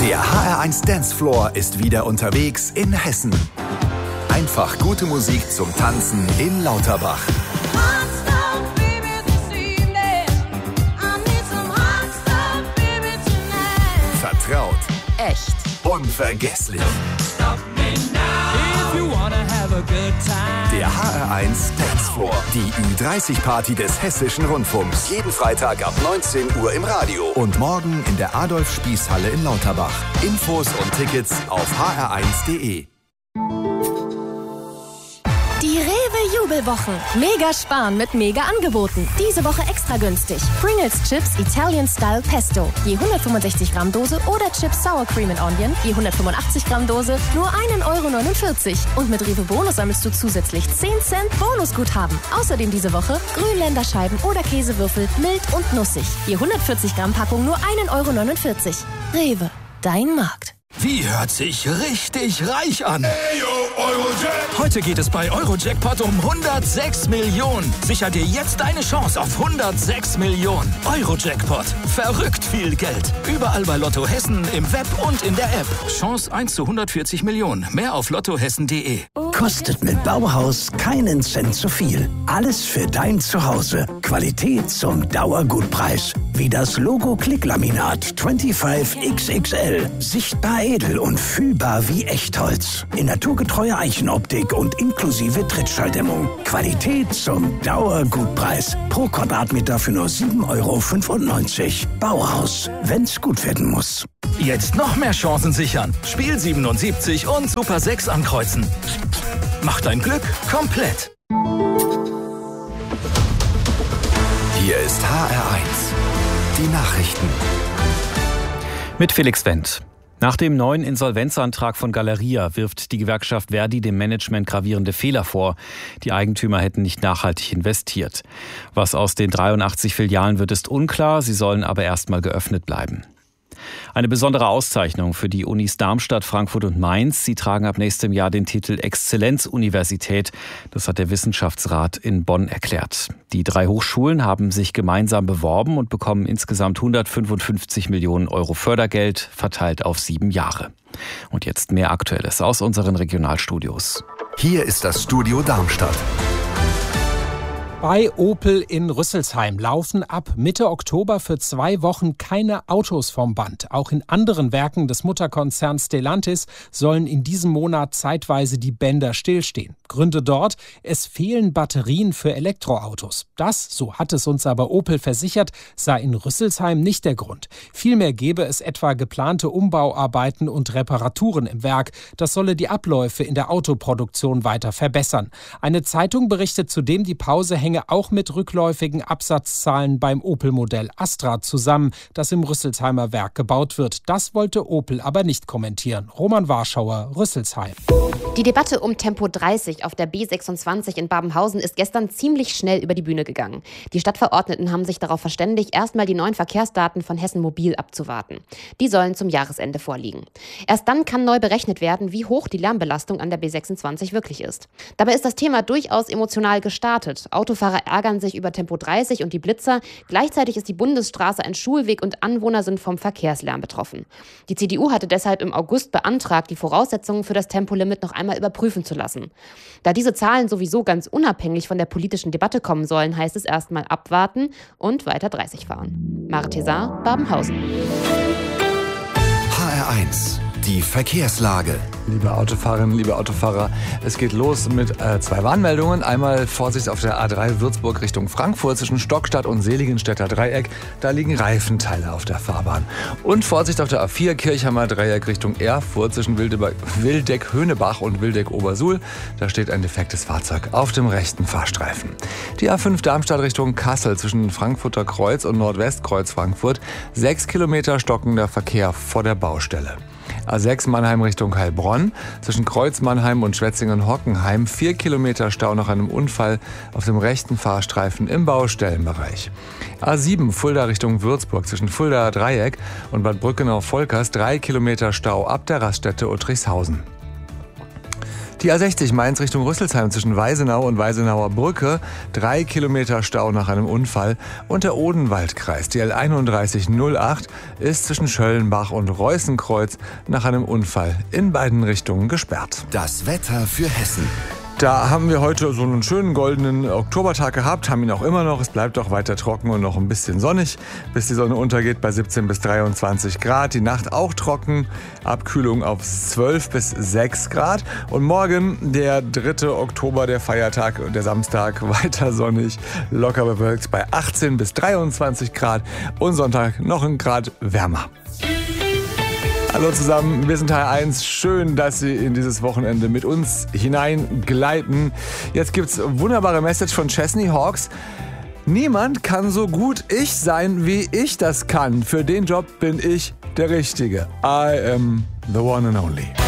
Der HR1 Dancefloor ist wieder unterwegs in Hessen. Einfach gute Musik zum Tanzen in Lauterbach. Vertraut. Echt. Unvergesslich. Der HR1 Dancefloor. Die Ü30-Party des Hessischen Rundfunks. Jeden Freitag ab 19 Uhr im Radio. Und morgen in der Adolf-Spieß-Halle in Lauterbach. Infos und Tickets auf hr1.de. Die Rewe-Jubelwochen. Mega sparen mit mega Angeboten. Diese Woche extra günstig. Pringles Chips Italian Style Pesto. Je 165 Gramm Dose oder Chips Sour Cream and Onion. Je 185 Gramm Dose. Nur 1,49 €. Und mit Rewe Bonus sammelst du zusätzlich 10 Cent Bonusguthaben. Außerdem diese Woche Grünländerscheiben oder Käsewürfel mild und nussig. Je 140 Gramm Packung nur 1,49 €. Rewe. Dein Markt. Wie hört sich richtig reich an? Hey, yo, Eurojackpot. Heute geht es bei Eurojackpot um 106 Millionen. Sicher dir jetzt deine Chance auf 106 Millionen. Eurojackpot. Verrückt viel Geld. Überall bei Lotto Hessen, im Web und in der App. Chance 1 zu 140 Millionen. Mehr auf lottohessen.de. Kostet mit Bauhaus keinen Cent zu viel. Alles für dein Zuhause. Qualität zum Dauergutpreis. Wie das Logo Klicklaminat 25XXL. Sichtbar edel und fühlbar wie Echtholz. In naturgetreuer Eichenoptik und inklusive Trittschalldämmung. Qualität zum Dauergutpreis. Pro Quadratmeter für nur 7,95 €. Bauhaus, wenn's gut werden muss. Jetzt noch mehr Chancen sichern. Spiel 77 und Super 6 ankreuzen. Mach dein Glück komplett. Hier ist HR1. Die Nachrichten. Mit Felix Wendt. Nach dem neuen Insolvenzantrag von Galeria wirft die Gewerkschaft Verdi dem Management gravierende Fehler vor. Die Eigentümer hätten nicht nachhaltig investiert. Was aus den 83 Filialen wird, ist unklar. Sie sollen aber erstmal geöffnet bleiben. Eine besondere Auszeichnung für die Unis Darmstadt, Frankfurt und Mainz. Sie tragen ab nächstem Jahr den Titel Exzellenzuniversität. Das hat der Wissenschaftsrat in Bonn erklärt. Die 3 Hochschulen haben sich gemeinsam beworben und bekommen insgesamt 155 Millionen € Fördergeld, verteilt auf 7 Jahre. Und jetzt mehr Aktuelles aus unseren Regionalstudios. Hier ist das Studio Darmstadt. Bei Opel in Rüsselsheim laufen ab Mitte Oktober für 2 Wochen keine Autos vom Band. Auch in anderen Werken des Mutterkonzerns Stellantis sollen in diesem Monat zeitweise die Bänder stillstehen. Gründe dort: es fehlen Batterien für Elektroautos. Das, so hat es uns aber Opel versichert, sei in Rüsselsheim nicht der Grund. Vielmehr gäbe es etwa geplante Umbauarbeiten und Reparaturen im Werk. Das solle die Abläufe in der Autoproduktion weiter verbessern. Eine Zeitung berichtet zudem, die Pause hänge auch mit rückläufigen Absatzzahlen beim Opel-Modell Astra zusammen, das im Rüsselsheimer Werk gebaut wird. Das wollte Opel aber nicht kommentieren. Roman Warschauer, Rüsselsheim. Die Debatte um Tempo 30 auf der B26 in Babenhausen ist gestern ziemlich schnell über die Bühne gegangen. Die Stadtverordneten haben sich darauf verständigt, erstmal die neuen Verkehrsdaten von Hessen Mobil abzuwarten. Die sollen zum Jahresende vorliegen. Erst dann kann neu berechnet werden, wie hoch die Lärmbelastung an der B26 wirklich ist. Dabei ist das Thema durchaus emotional gestartet. Autofahrer ärgern sich über Tempo 30 und die Blitzer. Gleichzeitig ist die Bundesstraße ein Schulweg und Anwohner sind vom Verkehrslärm betroffen. Die CDU hatte deshalb im August beantragt, die Voraussetzungen für das Tempolimit noch einmal überprüfen zu lassen. Da diese Zahlen sowieso ganz unabhängig von der politischen Debatte kommen sollen, heißt es erstmal abwarten und weiter 30 fahren. Mare Thézard, Babenhausen. HR1. Die Verkehrslage. Liebe Autofahrerinnen, liebe Autofahrer, es geht los mit 2 Warnmeldungen. Einmal Vorsicht auf der A3 Würzburg Richtung Frankfurt zwischen Stockstadt und Seligenstädter Dreieck. Da liegen Reifenteile auf der Fahrbahn. Und Vorsicht auf der A4 Kirchheimer Dreieck Richtung Erfurt zwischen Wildeck-Höhnebach und Wildeck-Obersuhl. Da steht ein defektes Fahrzeug auf dem rechten Fahrstreifen. Die A5 Darmstadt Richtung Kassel zwischen Frankfurter Kreuz und Nordwestkreuz Frankfurt. 6 Kilometer stockender Verkehr vor der Baustelle. A6 Mannheim Richtung Heilbronn. Zwischen Kreuz Mannheim und Schwetzingen-Hockenheim 4 Kilometer Stau nach einem Unfall auf dem rechten Fahrstreifen im Baustellenbereich. A7 Fulda Richtung Würzburg zwischen Fuldaer Dreieck und Bad Brückenau-Volkers 3 Kilometer Stau ab der Raststätte Uttrichshausen. Die A60 Mainz Richtung Rüsselsheim zwischen Weisenau und Weisenauer Brücke. 3 Kilometer Stau nach einem Unfall. Und der Odenwaldkreis, die L3108, ist zwischen Schöllenbach und Reußenkreuz nach einem Unfall in beiden Richtungen gesperrt. Das Wetter für Hessen. Da haben wir heute so einen schönen goldenen Oktobertag gehabt, haben ihn auch immer noch. Es bleibt auch weiter trocken und noch ein bisschen sonnig, bis die Sonne untergeht bei 17 bis 23 Grad. Die Nacht auch trocken, Abkühlung auf 12 bis 6 Grad. Und morgen, der 3. Oktober, der Feiertag und der Samstag, weiter sonnig, locker bewölkt bei 18 bis 23 Grad. Und Sonntag noch ein Grad wärmer. Hallo zusammen, wir sind H1. Schön, dass Sie in dieses Wochenende mit uns hineingleiten. Jetzt gibt's wunderbare Message von Chesney Hawks. Niemand kann so gut ich sein, wie ich das kann. Für den Job bin ich der Richtige. I am the one and only.